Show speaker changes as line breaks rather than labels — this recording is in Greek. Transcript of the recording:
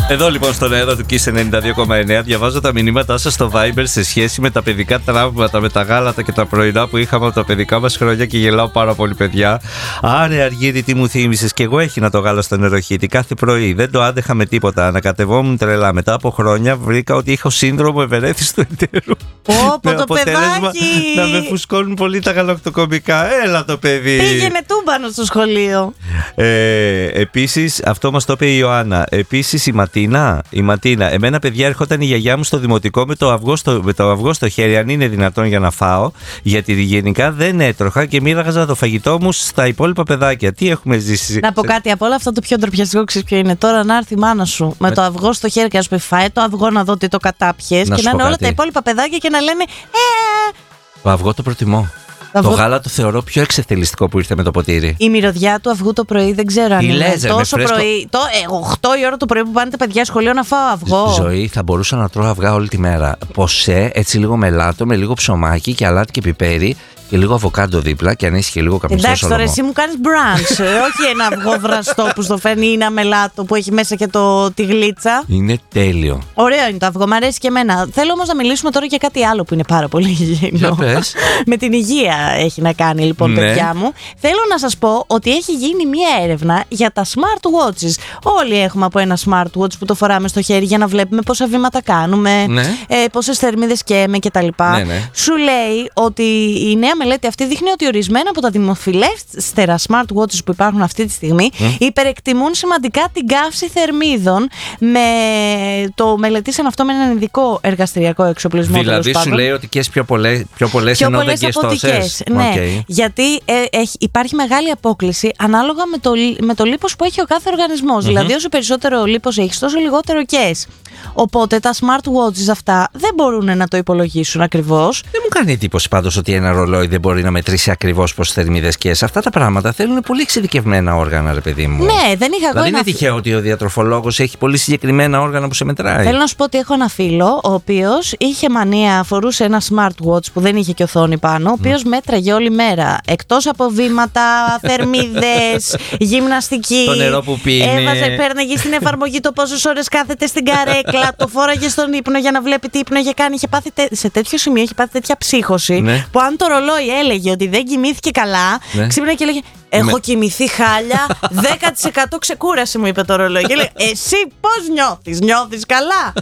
Εδώ λοιπόν στον αέρα του Kiss 92,9 διαβάζω τα μηνύματά σας στο Viber σε σχέση με τα παιδικά τραύματα, με τα γάλατα και τα πρωινά που είχαμε από τα παιδικά μας χρόνια και γελάω πάρα πολύ, παιδιά. Άρε Αργύρι, τι μου θύμισες. Και εγώ έχινα το γάλα στο νεροχύτη κάθε πρωί. Δεν το άντεχα με τίποτα. Ανακατευόμουν τρελά. Μετά από χρόνια βρήκα ότι είχα σύνδρομο ευερέθιστου εταίρου.
Με το παιδάκι!
Να με φουσκώνουν πολύ τα γαλακτοκομικά. Έλα το παιδί.
Πήγαινε τούμπανο στο σχολείο.
Επίσης, αυτό μας το είπε η Ιωάννα. Επίσης η Ματίνα. Εμένα, παιδιά, έρχονταν η γιαγιά μου στο δημοτικό με το αυγό στο χέρι, αν είναι δυνατόν, για να φάω. Γιατί γενικά δεν έτρωχα και μοίραγαζα το φαγητό μου στα υπόλοιπα παιδάκια. Τι έχουμε ζήσει.
Να πω κάτι από όλα αυτά, το πιο ντροπιαστικό, ξέρεις ποιο είναι? Τώρα να έρθει η μάνα σου με το αυγό στο χέρι και να σου πει φάε το αυγό να δω τι το κατάπιες, και να είναι όλα τα υπόλοιπα παιδάκια και να λένε
Το αυγό το προτιμώ. Το γάλα το θεωρώ πιο εξευτελιστικό που ήρθε με το ποτήρι.
Η μυρωδιά του αυγού το πρωί δεν ξέρω αν είναι τόσο πρωί. 8 η ώρα το πρωί που πάνε τα παιδιά σχολείο να φάω αυγό.
Ζωή, θα μπορούσα να τρώω αυγά όλη τη μέρα. Ποσέ, έτσι λίγο μελάτο, με λίγο ψωμάκι και αλάτι και πιπέρι και λίγο αβοκάντο δίπλα και αν έχει και λίγο καπνιστό σολομό.
Εντάξει, τώρα εσύ μου κάνεις brunch. Όχι ένα αυγό βραστό που στο φέρνει ή ένα μελάτο που έχει μέσα και τη γλίτσα.
Είναι τέλειο.
Ωραίο είναι το αυγό, μου αρέσει και εμένα. Θέλω όμως να μιλήσουμε τώρα για κάτι άλλο που είναι πάρα πολύ υγιεινό. Με την υγεία έχει να κάνει, λοιπόν, παιδιά μου. Θέλω να σας πω ότι έχει γίνει μία έρευνα για τα smartwatches. Όλοι έχουμε από ένα smartwatch που το φοράμε στο χέρι για να βλέπουμε πόσα βήματα κάνουμε, πόσες θερμίδες καίμε κτλ. Σου λέει ότι η νέα μελέτη αυτή δείχνει ότι ορισμένα από τα δημοφιλέστερα smartwatches που υπάρχουν αυτή τη στιγμή υπερεκτιμούν σημαντικά την καύση θερμίδων. Το μελετήσαν αυτό με έναν ειδικό εργαστηριακό εξοπλισμό.
Δηλαδή σου λέει ότι καίς πιο πολλές ενώ δεν καίς τόσες.
Ναι, γιατί υπάρχει μεγάλη απόκλιση ανάλογα με το λίπος που έχει ο κάθε οργανισμός. Δηλαδή, όσο περισσότερο λίπος έχεις, τόσο λιγότερο καίς. Οπότε τα smartwatches αυτά δεν μπορούν να το υπολογίσουν ακριβώς.
Δεν μου κάνει εντύπωση πάντως ότι ένα ρολόι δεν μπορεί να μετρήσει ακριβώς πόσες θερμίδες καίς. Αυτά τα πράγματα θέλουν πολύ εξειδικευμένα όργανα, ρε παιδί μου.
Ναι, δεν είχα
δηλαδή είναι τυχαίο ότι ο διατροφολόγος έχει πολύ συγκεκριμένα όργανα που σε μετράει.
Θέλω να σου πω ότι έχω ένα φίλο, ο οποίος είχε μανία, φορούσε ένα smartwatch που δεν είχε και οθόνη πάνω, ο οποίος μέτραγε όλη μέρα. Εκτός από βήματα, θερμίδες, γυμναστική.
Το νερό που πίνει.
Πέρναγε στην εφαρμογή το πόσες ώρες κάθεται στην καρέκλα, το φόραγε στον ύπνο για να βλέπει τι ύπνο είχε κάνει. Είχε πάθει σε τέτοιο σημείο, είχε πάθει τέτοια ψύχωση, που αν το ρολόι έλεγε ότι δεν κοιμήθηκε καλά, ξύπναγε και έλεγε έχω κοιμηθεί χάλια, 10% ξεκούραση, μου είπε το ρολόι. Και λέει, εσύ πώς νιώθεις καλά?